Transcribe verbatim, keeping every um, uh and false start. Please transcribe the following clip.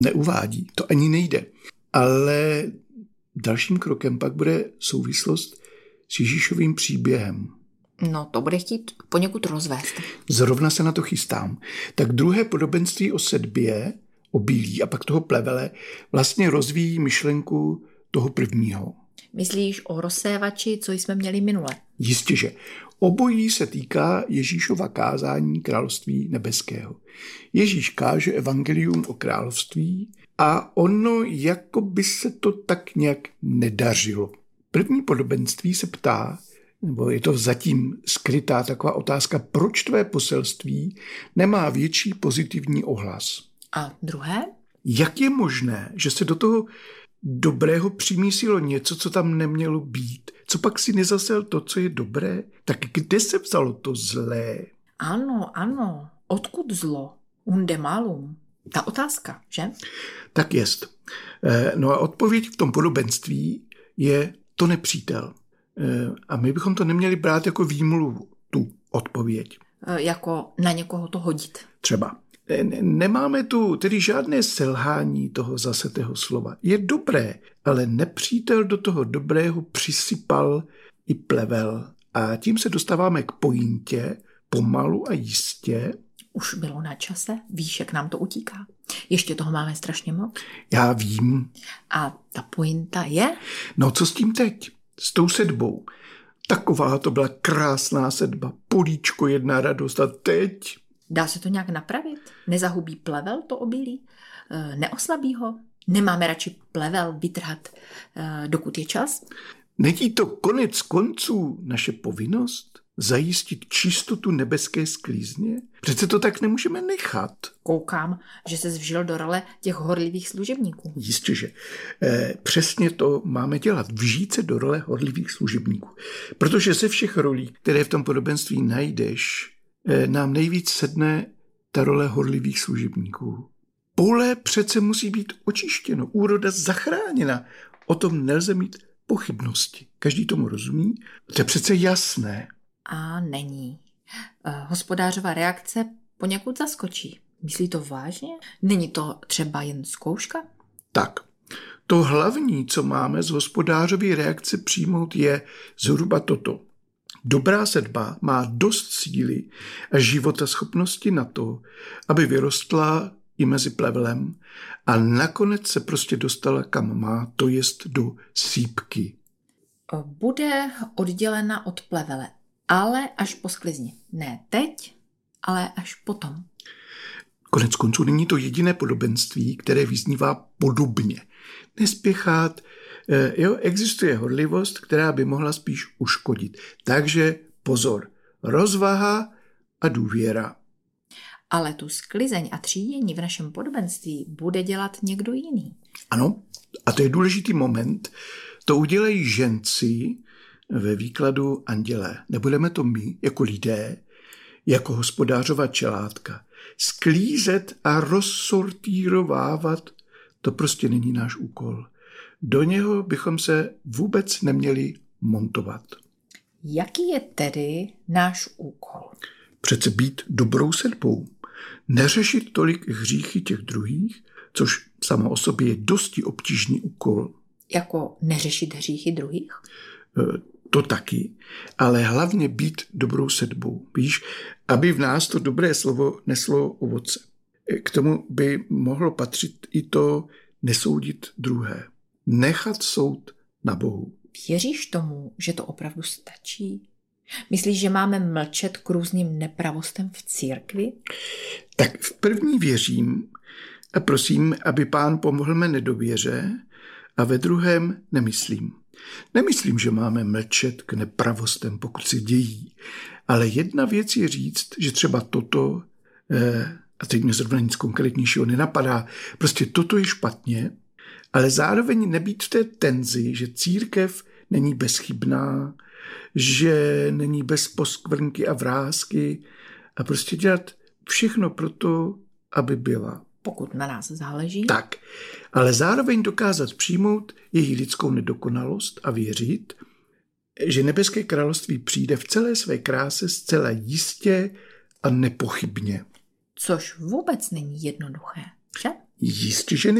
neuvádí, to ani nejde. Ale dalším krokem pak bude souvislost s Ježíšovým příběhem. No, to bude chtít poněkud rozvést. Zrovna se na to chystám. Tak druhé podobenství o sedbě, o bílí a pak toho plevele vlastně rozvíjí myšlenku toho prvního. Myslíš o rozsévači, co jsme měli minule? Jistě, že. Obojí se týká Ježíšova kázání království nebeského. Ježíš káže evangelium o království a ono jako by se to tak nějak nedařilo. První podobenství se ptá, nebo je to zatím skrytá taková otázka, proč tvé poselství nemá větší pozitivní ohlas. A druhé? Jak je možné, že se do toho dobrého přimísilo něco, co tam nemělo být? Co pak si nezasel to, co je dobré? Tak kde se vzalo to zlé? Ano, ano. Odkud zlo? Unde malum? Ta otázka, že? Tak jest. No a odpověď v tom podobenství je to nepřítel. A my bychom to neměli brát jako výmluvu, tu odpověď. Jako na někoho to hodit. Třeba. Nemáme tu tedy žádné selhání toho zasetého slova. Je dobré, ale nepřítel do toho dobrého přisypal i plevel. A tím se dostáváme k pointě, pomalu a jistě. Už bylo na čase, víš, jak nám to utíká. Ještě toho máme strašně moc. Já vím. A ta pointa je? No co s tím teď? S tou sedbou. Taková to byla krásná sedba. Políčko, jedna radost a teď... Dá se to nějak napravit? Nezahubí plevel to obilí? E, neoslabí ho? Nemáme radši plevel vytrhat, e, dokud je čas? Není to konec konců naše povinnost? Zajistit čistotu nebeské sklízně? Přece to tak nemůžeme nechat. Koukám, že se zvžil do role těch horlivých služebníků. Jistě, že. E, přesně to máme dělat. Vžít se do role horlivých služebníků. Protože ze všech rolí, které v tom podobenství najdeš, e, nám nejvíc sedne ta role horlivých služebníků. Pole přece musí být očištěno, úroda zachráněna. O tom nelze mít pochybnosti. Každý tomu rozumí. To je přece jasné. A není. Hospodářová reakce poněkud zaskočí. Myslí to vážně? Není to třeba jen zkouška? Tak, to hlavní, co máme z hospodářové reakce přijmout, je zhruba toto. Dobrá sedba má dost síly a životaschopnosti na to, aby vyrostla i mezi plevelem a nakonec se prostě dostala kam má, to jest do sýpky. Bude oddělena od plevele, ale až po sklizni. Ne teď, ale až potom. Konec konců není to jediné podobenství, které vyznívá podobně. Nespěchat, jo, existuje horlivost, která by mohla spíš uškodit. Takže pozor, rozvaha a důvěra. Ale tu sklizeň a třídění v našem podobenství bude dělat někdo jiný. Ano, a to je důležitý moment. To udělají ženci ve výkladu andělé. Nebudeme to my, jako lidé, jako hospodářova čelátka. Sklízet a rozsortírovávat, to prostě není náš úkol. Do něho bychom se vůbec neměli montovat. Jaký je tedy náš úkol? Přece být dobrou sedbou. Neřešit tolik hříchy těch druhých, což samo o sobě je dosti obtížný úkol. Jako neřešit hříchy druhých? To taky, ale hlavně být dobrou sedbou. Víš, aby v nás to dobré slovo neslo ovoce. K tomu by mohlo patřit i to nesoudit druhé. Nechat soud na Bohu. Věříš tomu, že to opravdu stačí? Myslíš, že máme mlčet k různým nepravostem v církvi? Tak v první věřím a prosím, aby Pán pomohl mé nedověře, a ve druhém nemyslím. Nemyslím, že máme mlčet k nepravostem, pokud se dějí, ale jedna věc je říct, že třeba toto, a teď mě zrovna nic konkrétnějšího nenapadá, prostě toto je špatně, ale zároveň nebýt v té tenzi, že církev není bezchybná, že není bez poskvrnky a vrásky a prostě dělat všechno pro to, aby byla. Pokud na nás záleží. Tak, ale zároveň dokázat přijmout její lidskou nedokonalost a věřit, že nebeské království přijde v celé své kráse zcela jistě a nepochybně. Což vůbec není jednoduché, že? Jestliže